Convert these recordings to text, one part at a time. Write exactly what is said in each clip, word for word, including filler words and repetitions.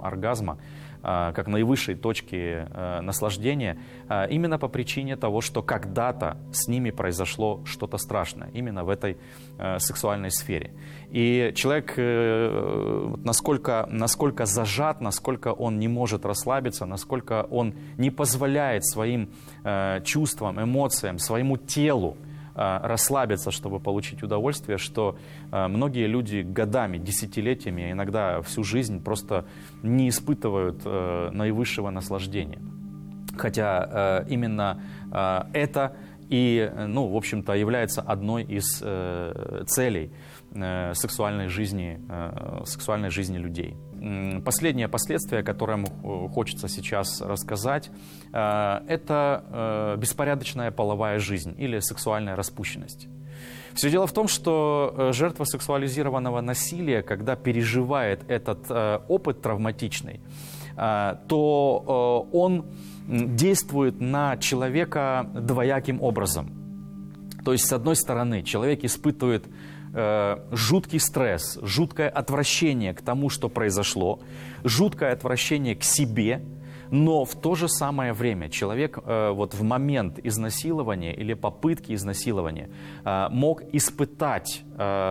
оргазма, как наивысшей точки наслаждения, именно по причине того, что когда-то с ними произошло что-то страшное, именно в этой сексуальной сфере. И человек насколько, насколько зажат, насколько он не может расслабиться, насколько он не позволяет своим чувствам, эмоциям, своему телу расслабиться, чтобы получить удовольствие, что многие люди годами, десятилетиями, иногда всю жизнь просто не испытывают наивысшего наслаждения. Хотя именно это и, ну, в общем-то, является одной из целей сексуальной жизни, сексуальной жизни людей. Последнее последствие, о котором хочется сейчас рассказать, это беспорядочная половая жизнь или сексуальная распущенность. Все дело в том, что жертва сексуализированного насилия, когда переживает этот опыт травматичный, то он действует на человека двояким образом. То есть, с одной стороны, человек испытывает жуткий стресс, жуткое отвращение к тому, что произошло, жуткое отвращение к себе, но в то же самое время человек вот в момент изнасилования или попытки изнасилования мог испытать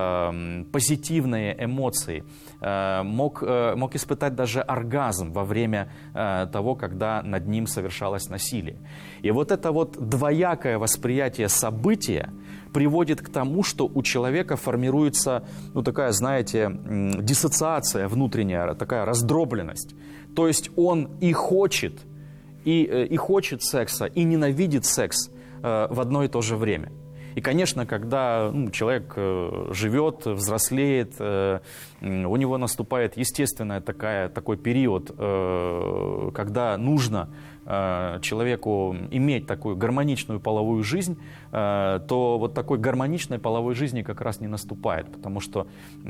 позитивные эмоции, мог, мог испытать даже оргазм во время того, когда над ним совершалось насилие. И вот это вот двоякое восприятие события приводит к тому, что у человека формируется, ну, такая, знаете, диссоциация внутренняя, такая раздробленность. То есть он и хочет, и, и хочет секса, и ненавидит секс э, в одно и то же время. И, конечно, когда ну, человек э, живет, взрослеет, э, у него наступает естественный такая, такой период, э, когда нужно э, человеку иметь такую гармоничную половую жизнь, э, то вот такой гармоничной половой жизни как раз не наступает. Потому что,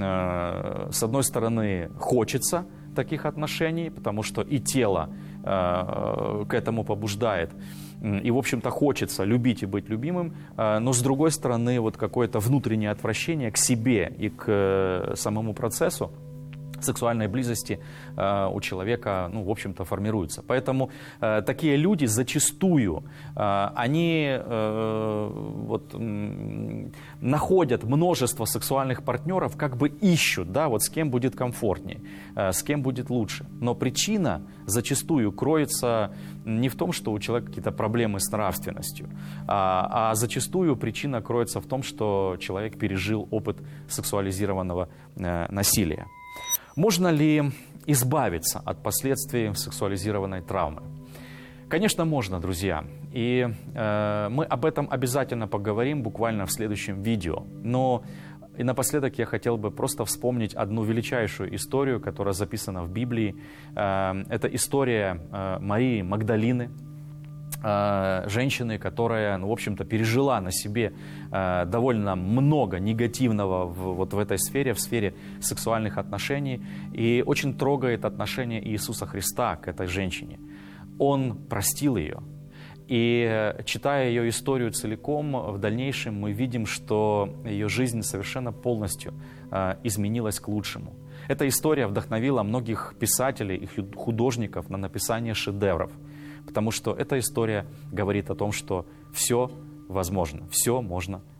э, с одной стороны, хочется таких отношений, потому что и тело э, к этому побуждает. И, в общем-то, хочется любить и быть любимым, э, но, с другой стороны, вот какое-то внутреннее отвращение к себе и к э, самому процессу сексуальной близости э, у человека, ну, в общем-то, формируется. Поэтому э, такие люди зачастую, э, они э, вот, э, находят множество сексуальных партнеров, как бы ищут, да, вот с кем будет комфортнее, э, с кем будет лучше. Но причина зачастую кроется не в том, что у человека какие-то проблемы с нравственностью, а, а зачастую причина кроется в том, что человек пережил опыт сексуализированного э, насилия. Можно ли избавиться от последствий сексуализированной травмы? Конечно, можно, друзья. И э, мы об этом обязательно поговорим буквально в следующем видео. Но и напоследок я хотел бы просто вспомнить одну величайшую историю, которая записана в Библии. Э, это история э, Марии Магдалины, э, женщины, которая, ну, в общем-то, пережила на себе э, довольно много негативного в, вот в этой сфере, в сфере сексуальных отношений. И очень трогает отношение Иисуса Христа к этой женщине. Он простил ее. И, читая ее историю целиком, в дальнейшем мы видим, что ее жизнь совершенно полностью э, изменилась к лучшему. Эта история вдохновила многих писателей и художников на написание шедевров, потому что эта история говорит о том, что все возможно, все можно